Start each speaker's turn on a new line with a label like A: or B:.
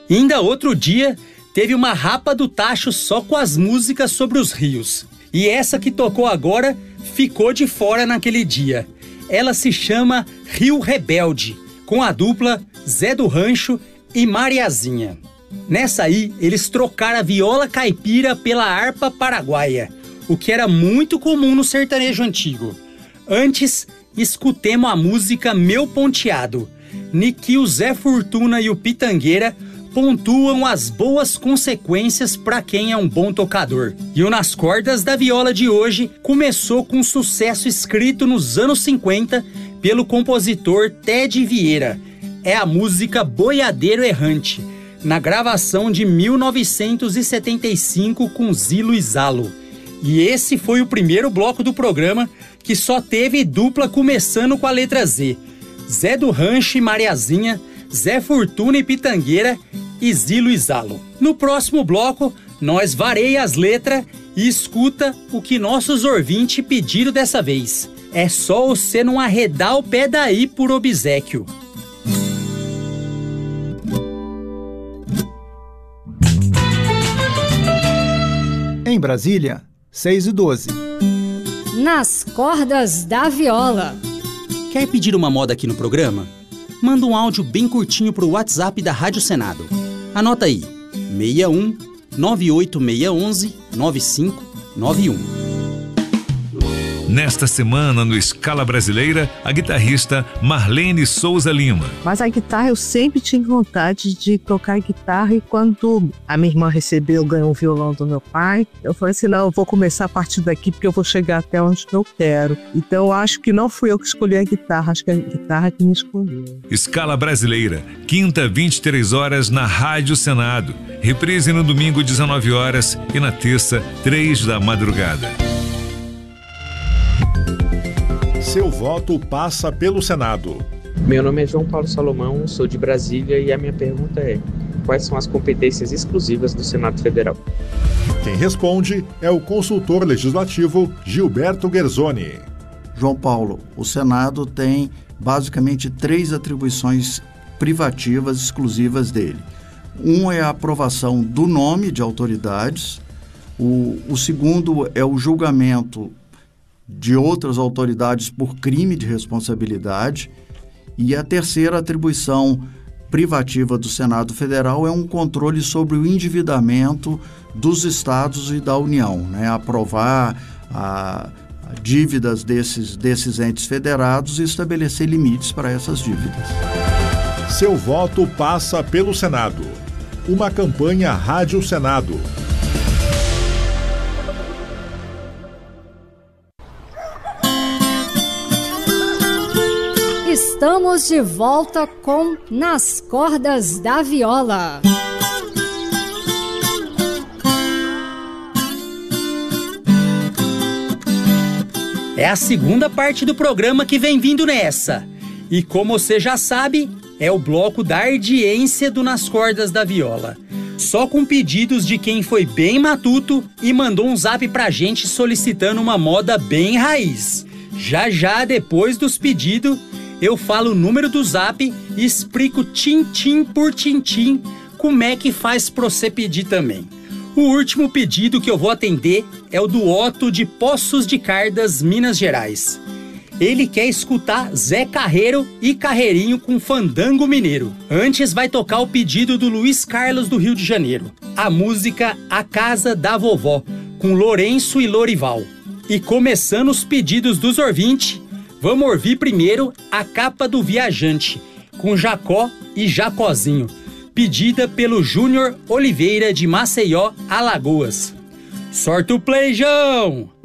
A: Ainda outro dia, teve uma rapa do tacho só com as músicas sobre os rios. E essa que tocou agora ficou de fora naquele dia. Ela se chama Rio Rebelde, com a dupla Zé do Rancho e Mariazinha. Nessa aí, eles trocaram a viola caipira pela harpa paraguaia, o que era muito comum no sertanejo antigo. Antes, escutemos a música Meu Ponteado, em que o Zé Fortuna e o Pitangueira pontuam as boas consequências para quem é um bom tocador. E o Nas Cordas da Viola de hoje começou com um sucesso escrito nos anos 50 pelo compositor Ted Vieira. É a música Boiadeiro Errante, na gravação de 1975 com Zilo e Zalo. E esse foi o primeiro bloco do programa que só teve dupla começando com a letra Z. Zé do Rancho e Mariazinha, Zé Fortuna e Pitangueira e Zilo e Zalo. No próximo bloco, nós vareia as letras e escuta o que nossos ouvintes pediram dessa vez. É só você não arredar o pé daí por obséquio.
B: Em Brasília, 6h12.
C: Nas Cordas da Viola.
A: Quer pedir uma moda aqui no programa? Manda um áudio bem curtinho pro WhatsApp da Rádio Senado. Anota aí, 61 98611 9591.
D: Nesta semana, no Escala Brasileira, a guitarrista Marlene Souza Lima.
E: Mas a guitarra, eu sempre tive vontade de tocar guitarra, e quando a minha irmã ganhou o violão do meu pai, eu falei assim, não, eu vou começar a partir daqui porque eu vou chegar até onde eu quero. Então eu acho que não fui eu que escolhi a guitarra, acho que a guitarra que me escolheu.
D: Escala Brasileira, quinta, 23 horas na Rádio Senado. Reprise no domingo, 19 horas e na terça, 3 da madrugada.
F: Seu voto passa pelo Senado.
G: Meu nome é João Paulo Salomão, sou de Brasília e a minha pergunta é: quais são as competências exclusivas do Senado Federal?
F: Quem responde é o consultor legislativo Gilberto Guerzoni.
H: João Paulo, o Senado tem basicamente 3 atribuições privativas exclusivas dele. Um é a aprovação do nome de autoridades, o segundo é o julgamento de outras autoridades por crime de responsabilidade, e a terceira atribuição privativa do Senado Federal é um controle sobre o endividamento dos estados e da União, aprovar dívidas desses entes federados e estabelecer limites para essas dívidas.
F: Seu voto passa pelo Senado. Uma campanha Rádio Senado.
C: Estamos de volta com Nas Cordas da Viola.
A: É a segunda parte do programa que vem vindo nessa. E como você já sabe, é o bloco da audiência do Nas Cordas da Viola. Só com pedidos de quem foi bem matuto e mandou um zap pra gente solicitando uma moda bem raiz. Já, depois dos pedidos, eu falo o número do zap e explico tintim por tintim como é que faz pra você pedir também. O último pedido que eu vou atender é o do Otto de Poços de Caldas, Minas Gerais. Ele quer escutar Zé Carreiro e Carreirinho com Fandango Mineiro. Antes vai tocar o pedido do Luiz Carlos do Rio de Janeiro. A música A Casa da Vovó, com Lourenço e Lorival. E começando os pedidos dos ouvintes, vamos ouvir primeiro A Capa do Viajante, com Jacó e Jacozinho, pedida pelo Júnior Oliveira de Maceió, Alagoas. Sorte o play, João!